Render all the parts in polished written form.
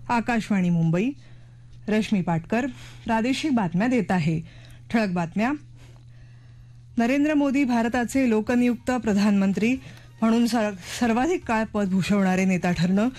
आकाशवाणी मुंबई. रश्मी पाटकर प्रादेशिक बातम्या देत आहे. ठळक बातम्या. नरेंद्र मोदी भारताचे लोकनियुक्त प्रधानमंत्री म्हणून सर्वाधिक काळ पद भूषवणारे नेता ठरणं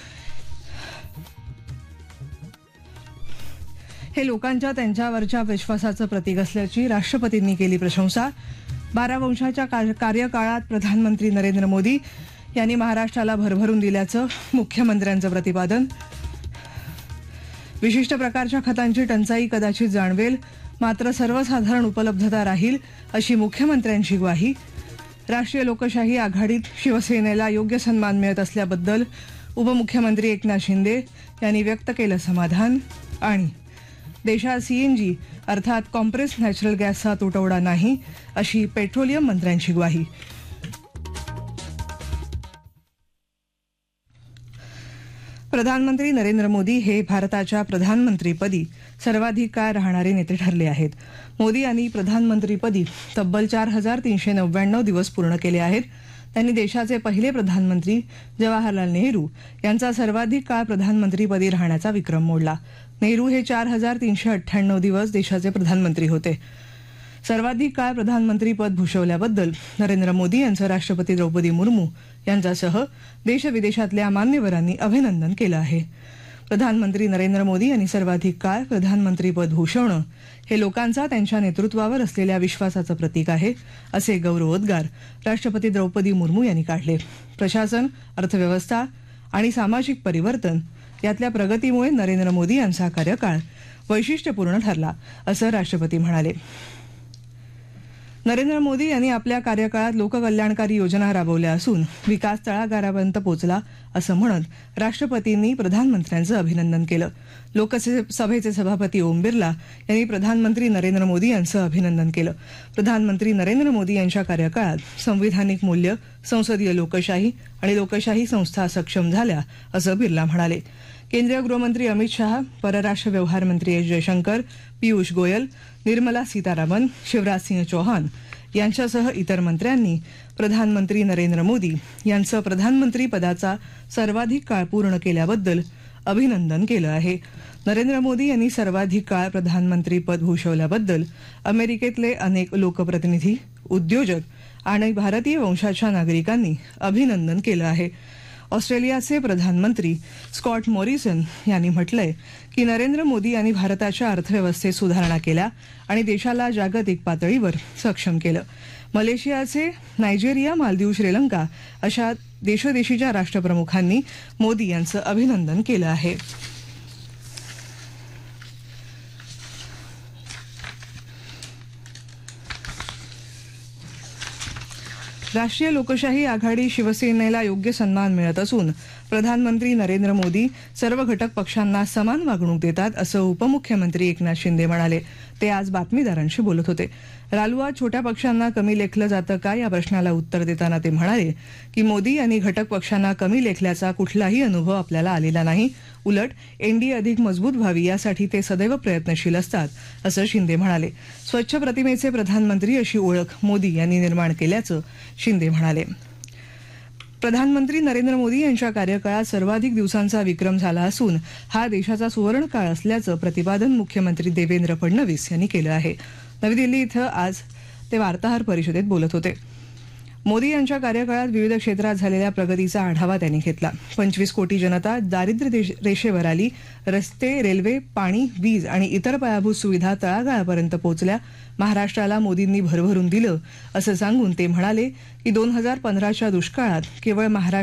हे लोकांच्या त्यांच्यावरच्या विश्वासाचं प्रतीक असल्याची राष्ट्रपतींनी केली प्रशंसा. 12 वर्षाच्या कार्यकाळात प्रधानमंत्री नरेंद्र मोदी यांनी महाराष्ट्राला भरभरून दिल्याचं मुख्यमंत्र्यांचं प्रतिपादन. विशिष्ट प्रकारच्या खतांची टंचाई कदाचित जाणवेल, मात्र सर्वसाधारण उपलब्धता राहील अशी मुख्यमंत्र्यांची ग्वाही. राष्ट्रीय लोकशाही आघाडीत शिवसेनेला योग्य सन्मान मिळत असल्याबद्दल उपमुख्यमंत्री एकनाथ शिंदे यांनी व्यक्त केलं समाधान. आणि देशात सीएनजी अर्थात कॉम्प्रेस नॅचरल गॅसचा तुटवडा नाही अशी पेट्रोलियम मंत्र्यांची ग्वाही. प्रधानमंत्री नरेंद्र मोदी हे भारताच्या प्रधानमंत्रीपदी सर्वाधिक काळ राहणारे नेते ठरले आहेत. मोदी यांनी प्रधानमंत्रीपदी तब्बल 4399 दिवस पूर्ण केले आहेत. त्यांनी देशाचे पहिले प्रधानमंत्री जवाहरलाल नेहरू यांचा सर्वाधिक काळ प्रधानमंत्रीपदी राहण्याचा विक्रम मोडला. नेहरू हे 4398 दिवस देशाचे प्रधानमंत्री होते. सर्वाधिक काळ प्रधानमंत्रीपद भूषवल्याबद्दल नरेंद्र मोदी यांचं राष्ट्रपती द्रौपदी मुर्मू यांच्यासह देशविदेशातल्या मान्यवरांनी अभिनंदन केलं आहे. प्रधानमंत्री नरेंद्र मोदी यांनी सर्वाधिक काळ प्रधानमंत्रीपद भूषवणं हे लोकांचा त्यांच्या नेतृत्वावर असलेल्या विश्वासाचं प्रतीक आहे असे गौरवोद्गार राष्ट्रपती द्रौपदी मुर्मू यांनी काढले. प्रशासन, अर्थव्यवस्था आणि सामाजिक परिवर्तन यातल्या प्रगतीमुळे नरेंद्र मोदी यांचा कार्यकाळ वैशिष्ट्यपूर्ण ठरला असं राष्ट्रपती म्हणाले. नरेंद्र मोदी यांनी आपल्या कार्यकाळात लोककल्याणकारी योजना राबवल्या असून विकास तळागाळापर्यंत पोहोचला असं म्हणत राष्ट्रपतींनी प्रधानमंत्र्यांचं अभिनंदन केलं. लोकसभेचे सभापती ओम बिर्ला यांनी प्रधानमंत्री नरेंद्र मोदी यांचं अभिनंदन केलं. प्रधानमंत्री नरेंद्र मोदी यांच्या कार्यकाळात संविधानिक मूल्य, संसदीय लोकशाही आणि लोकशाही संस्था सक्षम झाल्या असं बिर्ला म्हणाले. केंद्रीय गृहमंत्री अमित शहा, परराष्ट्र व्यवहार मंत्री एस जयशंकर, पियुष गोयल, निर्मला सीतारामन, शिवराज सिंह चौहान यांच्यासह इतर मंत्र्यांनी प्रधानमंत्री नरेंद्र मोदी यांचं प्रधानमंत्री पदाचा सर्वाधिक काळ पूर्ण केल्याबद्दल अभिनंदन केलं आहे. नरेंद्र मोदी यांनी सर्वाधिक काळ प्रधानमंत्री पद भूषवल्याबद्दल अमेरिकेतले अनेक लोकप्रतिनिधी, उद्योजक आणि भारतीय वंशाच्या नागरिकांनी अभिनंदन केलं आहे. ऑस्ट्रेलियाचे प्रधानमंत्री स्कॉट मॉरिसन यांनी म्हटलंय की नरेंद्र मोदी यांनी भारताच्या अर्थव्यवस्थेत सुधारणा केल्या आणि देशाला जागतिक पातळीवर सक्षम केलं. मलेशियाचे, नायजेरिया, मालदीव, श्रीलंका अशा देशोदेशीच्या राष्ट्रप्रमुखांनी मोदी यांचं अभिनंदन केलं आहे. राष्ट्रीय लोकशाही आघाडी शिवसेनेला योग्य सन्मान मिळत असून प्रधानमंत्री नरेंद्र मोदी सर्व घटक पक्षांना समान वागणूक देतात असं उपमुख्यमंत्री एकनाथ शिंदे म्हणाले. ते आज बातमीदारांशी बोलत होते. रालोआ छोट्या पक्षांना कमी लेखलं जातं का या प्रश्नाला उत्तर देताना ते म्हणाले की मोदी यांनी घटक पक्षांना कमी लेखल्याचा कुठलाही अनुभव आपल्याला आलेला नाही. उलट एनडीए अधिक मजबूत व्हावी यासाठी ते सदैव प्रयत्नशील असतात असं शिंदे म्हणाले. स्वच्छ प्रतिमेचे प्रधानमंत्री अशी ओळख मोदी यांनी निर्माण केल्याचं शिंदे म्हणाले. प्रधानमंत्री नरेंद्र मोदी यांच्या कार्यकाळात सर्वाधिक दिवसांचा विक्रम झाला असून हा देशाचा सुवर्ण काळ असल्याचं प्रतिपादन मुख्यमंत्री देवेंद्र फडणवीस यांनी केलं आहे. नवी दिल्ली इथं आज ते वार्ताहर परिषदेत बोलत होते. मोदी यांच्या कार्यकाळात विविध क्षेत्रात झालेल्या प्रगतीचा आढावा त्यांनी घेतला. 25 कोटी जनता दारिद्र्य रेषेवर आली. रस्ते, रेल्वे, पाणी, वीज आणि इतर पायाभूत सुविधा तळागाळापर्यंत पोहोचल्या. महाराष्ट्राला मोदींनी भरभरून दिलं असं सांगून ते म्हणाले की 2015च्या दुष्काळात केवळ महाराष्ट्र